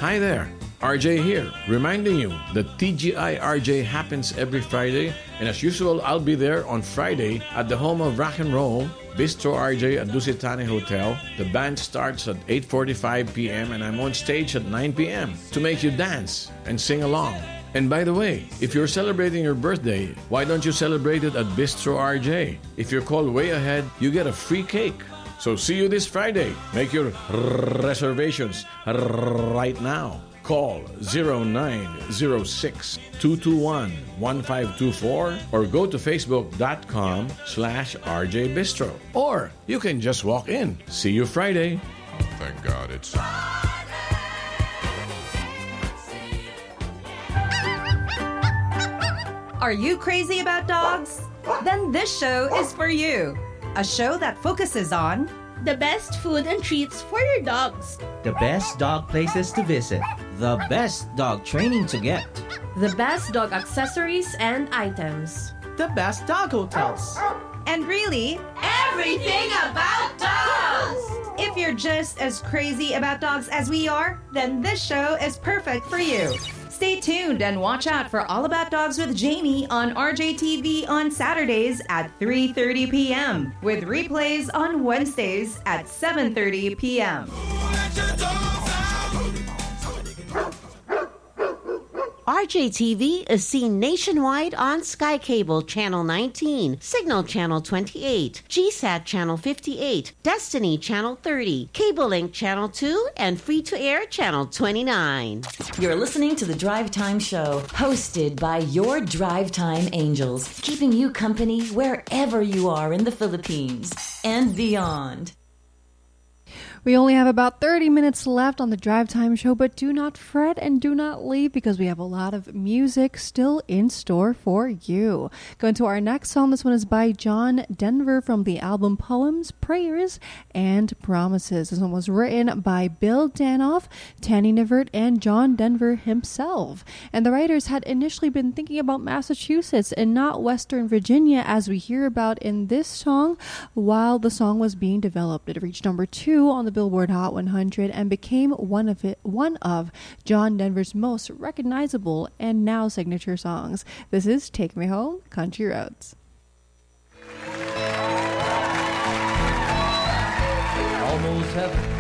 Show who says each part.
Speaker 1: Hi there, RJ here, reminding you that TGI RJ happens every Friday, and as usual, I'll be there on Friday at the home of rock and roll, Bistro RJ at Dusitani Hotel. The band starts at 8:45 p.m. and I'm on stage at 9 p.m. to make you dance and sing along. And by the way, if you're celebrating your birthday, why don't you celebrate it at Bistro RJ? If you're called way ahead, you get a free cake. So see you this Friday. Make your reservations right now. Call 0906-221-1524 or go to facebook.com/RJ Bistro. Or you can just walk in. See you Friday.
Speaker 2: Thank God it's...
Speaker 3: Are you crazy about dogs? Then this show is for you. A show that focuses on
Speaker 4: the best food and treats for your dogs,
Speaker 5: the best dog places to visit,
Speaker 6: the best dog training to get,
Speaker 7: the best dog accessories and items,
Speaker 8: the best dog hotels,
Speaker 3: and really,
Speaker 9: everything about dogs!
Speaker 3: If you're just as crazy about dogs as we are, then this show is perfect for you. Stay tuned and watch out for All About Dogs with Jamie on RJTV on Saturdays at 3:30 p.m. with replays on Wednesdays at 7:30 p.m.
Speaker 10: RJTV is seen nationwide on Sky Cable Channel 19, Signal Channel 28, GSAT Channel 58, Destiny Channel 30, Cable Link Channel 2, and Free-to-Air Channel 29.
Speaker 11: You're listening to The Drive Time Show, hosted by your Drive Time Angels, keeping you company wherever you are in the Philippines and beyond.
Speaker 12: We only have about 30 minutes left on the Drive Time Show, but do not fret and do not leave because we have a lot of music still in store for you. Going to our next song. This one is by John Denver from the album Poems, Prayers, and Promises. This one was written by Bill Danoff, Tanny Nivert, and John Denver himself. And the writers had initially been thinking about Massachusetts and not Western Virginia, as we hear about in this song, while the song was being developed. It reached number 2 on the Billboard Hot 100 and became one of John Denver's most recognizable and now signature songs. This is Take Me Home, Country Roads.
Speaker 6: Almost heaven,